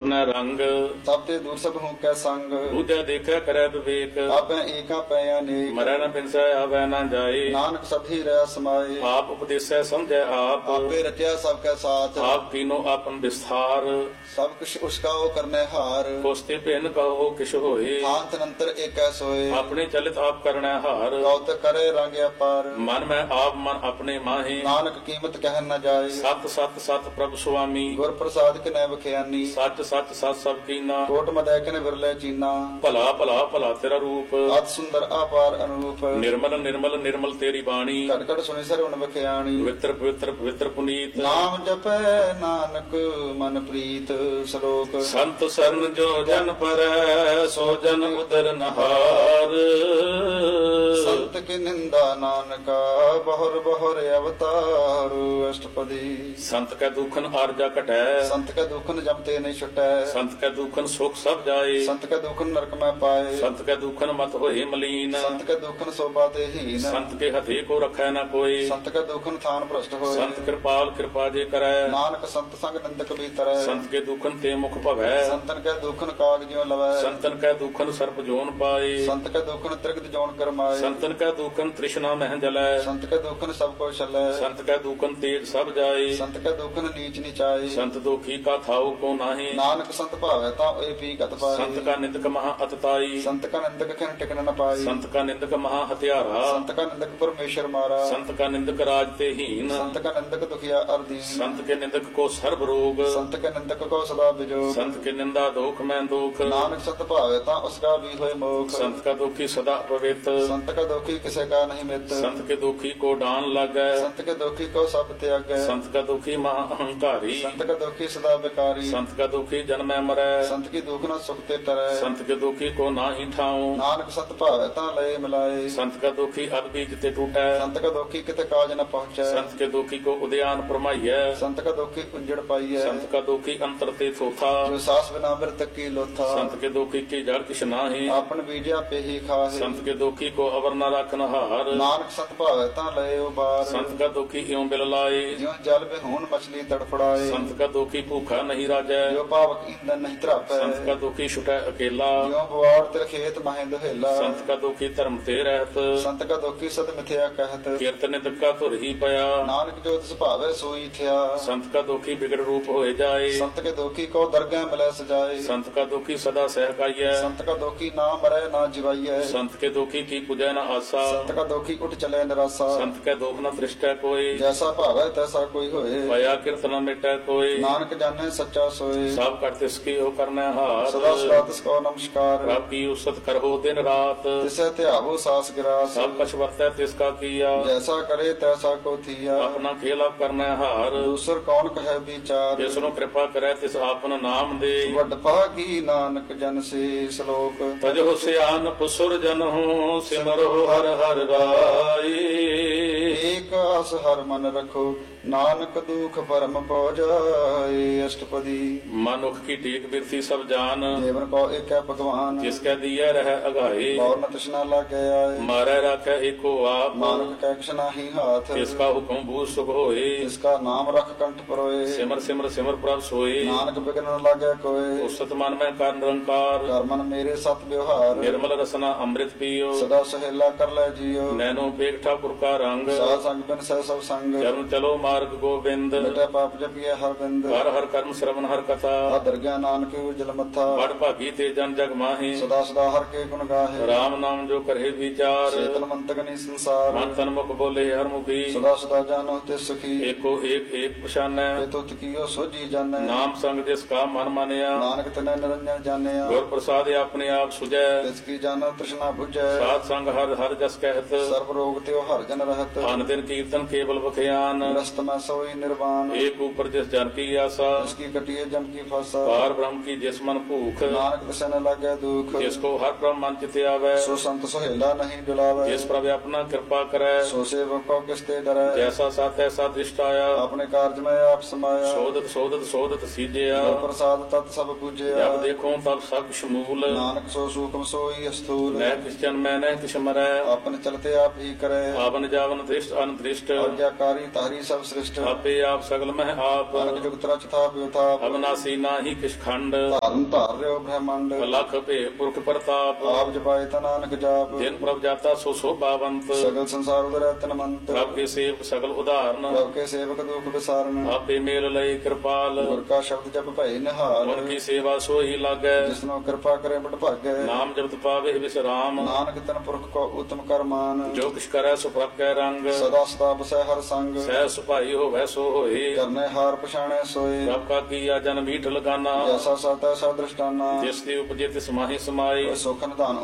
न रंग सब ते दूर सब हूँ कै संग दूजा देखै करै विवेक आपे एका पै अनेक मरै न पिंसै आवै न जाए नानक सभी रह समाए आप उपदेसै समझै आप आपे रचया सब कै साथ आप कीनो आपन विस्तार सब कुछ उसका वो करने हार कोस्ते भिन्न कहो किश होए हाथ नंतर एक सोए अपने चलित आप करना हार कौत करे रंग अपार मन में आप मन अपने माहे नानक कीमत कह न जाए सत सत सत प्रभु स्वामी गुर प्रसाद के न बखियानी सच सच सत सब कीना कोट मदय के विरले चीना भला भला भला तेरा रूप अत सुंदर अपार अनुरूप निर्मल निर्मल निर्मल तेरी बाणी कट कट सुनि सर उन बखियानी पवित्र पवित्र पवित्र पुनीत नाम जपै नानक मन प्रीत श्लोक संत सरन जो जन पर सो जन उदर नहार संत की निंदा नानका बहुर बहुर अवतार अष्टपदी संत का दुखन आरजा कटै संत का दुखन जमते नहीं छुटै संत का दुखन सुख सब जाए संत का दुखन नरक में पाए संत का दुखन मत होए मलीन संत का दुखन सोबाते हीन संत के हथे को रखै न कोई संत का दुखन थान भ्रष्ट होए संत कृपाल कृपा जे करै नानक संत संग निंदक भीतर संत के दुखन ते मुख भवै संतन के दुखन काग ज्यों लवै संतन का दुखन सर्प जोन पाए संत के दुखन त्रिगत जोन करमाए संतन का दुखन तृष्णा मह जलै संत के दुखन सब को छलै संत का दुखन तेज सब जाए संत के दुखन नीच नीचाए संत दुखी का थाऊ को नाही नानक संत भावै ता ए पी कत पाए संत का निंदक महा अतताई संत का निंदक खन टिकन न पाई संत का निंदक महा हत्यारा संत का निंदक परमेश्वर मारा संत का निंदक राज ते हीन संत का निंदक दुखिया अर्दीन संत के निंदक को सर्व रोग संत के निंदक को सदा बिजोग संत के निंदा दुख में दुख नानक संत भावै ता उसका भी होए मोख संत का दुखी सदा पवित्र संत का दुखी किसे का नहीं मित संत के दुखी को डान लगै संत के दुखी को सब त्यागै संत का दुखी महा अहंकारी संत का दुखी सदा बेकारी संत का दुखी जन्म मरै संत की दुख न सुख ते तरै संत के दुखी को नाही ठाऊं नानक संत भावै ता लय मिलाए संत का दुखी अदबीज ते टूटै संत का दुखी किते काज न पहुंचै संत के दुखी को उद्यान परमाइयै संत का दुखी उजड़ पाइयै संत का दुखी अंतर ते थोथा जो सास बिना मृतक की लोथा संत के दुखी की जड़ किछ नाही आपन बीजा पे ही खाहे संत के दुखी को अवर न रखन हार नानक संत भावै ता लय उबार संत का दुखी इਉਂ बिल लाए ज्यों जल बेहून मछली तड़फड़ाए संत का दुखी भूखा नहीं राजै जो पावक ईंधन नहीं त्रापै संत का दुखी छुटै अकेला ज्यों बुआड़ तिर खेत माहे दुहेला संत का दुखी धर्म ते रहत संत का दुखी सद मिथ्या कहत कीर्तन का धुर ही पया नानक जो तिस भावै सोई थिया संत का दुखी बिगड़ रूप होए जाए संत के दुखी को दरगाह मिलै सजाए संत का दुखी सदा सहकाइयै संत का दुखी ना मरै ना जिवाइयै संत के दुखी की पूजै न आसा संत का दुखी उठ चले निराशा संत के दुख न दृष्टै कोई जैसा भावै तैसा कोई होए पया कीर्तन मिटै कोई नानक जाने सच्चा सोए सब कर तिसकी हो करनै हार सदा सदा तिसको नमस्कार प्रभ की उसत करहो दिन रात तिसे त्यावो सास गिरास सब कछ वर्तै तिसका किया जैसा करे तैसा को थिया अपना खेला करनै हार दूसर कौन कहे विचार तिसनु कृपा करै तिस आपन नाम दे वड भागी नानक जन से श्लोक तजो सियान पुसुर जन हो सिमरो हर हर राई एक आस हर मन रखो नानक दुख परम पौ जाए अष्टपदी मनुख की टेक बिरथी सब जान देवन को एक है भगवान जिसके दिया रह अगाए और न तृष्णा लागे आए मारै राखै एको आप नानक कै क्षणा ही हाथ इसका हुक्म भू सुख होए इसका नाम रख कंठ परोए सिमर सिमर सिमर प्रभ सोए नानक बिघ्न न लागे कोय उसत मन में कर निरंकार कर मन मेरे सत व्यवहार निर्मल रसना अमृत पियो सदा सहेला कर ले जियो नैनो पेख ठाकुर का रंग साध संग बिन सह सब संग चरण चलो मार्ग गोविंद बेटा पाप जपिए हर बिंद हर हर कर्म श्रवण हर कथा दरगाह नानक उजल मथा बड़ भागी ते जन जग माहे सदा सदा हर के गुण गाहे राम नाम जो करे विचार चेतन मंतक नहीं संसार मन तन मुख बोले हर मुखी सदा सदा जानो ते सुखी एको एक एक पछानै तो कियो सोजी जाने नाम संग जिसका मन मानिया नानक तने निरंजन जानिया गुर प्रसाद अपने आप सुजै तिसकी जानो तृष्णा बुझै साध संग हर हर जस कहत सर्व रोग त्यो हर जन रहत अन दिन कीर्तन केवल बखयान रस्त में सोई निर्वाण एक ऊपर जिस जन की आशा जिसकी कटिए जम की फासा पार ब्रह्म की जिस मन भूख नानक तिसे न लागे दुख जिसको हर ब्रह्म मन चित आवे सो संत सोहेला नहीं डुलावे जिस प्रभ अपना कृपा करे सो सेवक को किसते डरै जैसा साथ तैसा दृष्ट आया अपने कार्य में आप समाया सोदत सोदत सोदत सीजया गुर प्रसाद तत् सब पूजया जब देखो तब सब शमूल नानक सो सूक्ष्म सोई स्थूल न किस जन में न किस मरै अपने चलते आप ही करे आवन जावन दृष्ट ਦ੍ਰਿਸ਼ਟ ਅਨਦ੍ਰਿਸ਼ਟ ਆਗਿਆਕਾਰੀ ਤਾਰੀ ਸਭ ਸ੍ਰਿਸ਼ਟ ਆਪੇ ਆਪ ਸਗਲ ਮਹਿ ਆਪ ਅਨਕ ਜੁਗਤ ਰਚ ਥਾਪ ਯਥਾਪ ਅਬਨਾਸੀ ਨਾਹੀ ਕਿਛ ਖੰਡ ਧਾਰਨ ਧਾਰ ਰਿਓ ਬ੍ਰਹਮੰਡ ਲਖ ਭੇ ਪੁਰਖ ਪ੍ਰਤਾਪ ਆਪ ਜਪਾਏ ਤਾ ਨਾਨਕ ਜਾਪ ਜਿਨ ਪ੍ਰਭ ਜਾਤਾ ਸੋ ਸੋਭਾਵੰਤ ਸਗਲ ਸੰਸਾਰ ਉਦਰੈ ਤਨਮੰਤ ਪ੍ਰਭ ਕੇ ਸੇਵਕ ਸਗਲ ਉਦਾਹਰਨ ਪ੍ਰਭ ਕੇ ਸੇਵਕ ਦੁਖ ਵਿਸਾਰਨ ਆਪੇ ਮੇਲ ਲਈ ਕਿਰਪਾਲ ਗੁਰ ਕਾ ਸ਼ਬਦ ਜਪ ਭਏ ਨਿਹਾਲ ਮਨ ਕੀ ਸੇਵਾ ਸੋਈ ਲਾਗੈ ਜਿਸਨੋ ਕਿਰਪਾ ਕਰੇ ਬੜ ਭਾਗੈ ਨਾਮ ਜਪਤ ਪਾਵੇ ਵਿਸਰਾਮ ਨਾਨਕ ਤਨ ਪੁਰਖ ਕੋ ਉਤਮ ਕਰਮਾਨ ਜੋ ਕਿਛ ਕਰੈ ਸੋ ਪ੍ਰਭ ਕੈ ਰੰਗ ਸਦਾ ਸਦਾ ਬਸੈ ਹਰ ਸੰਗ ਸਹਿ ਸੁਭਾਈ ਹੋਵੈ ਸੋ ਹੋਏ ਕਰਨੇ ਹਾਰ ਪਛਾਣੈ ਸੋਏ ਪ੍ਰਭ ਕਾ ਕੀਆ ਜਨ ਮੀਠ ਲਗਾਨਾ ਜੈਸਾ ਸਤੈ ਸਾ ਦ੍ਰਿਸ਼ਟਾਨਾ ਜਿਸ ਦੀ ਉਪਜੇ ਤਿਸ ਮਾਹੀ ਸਮਾਈ ਸੁਖ ਨਿਧਾਨ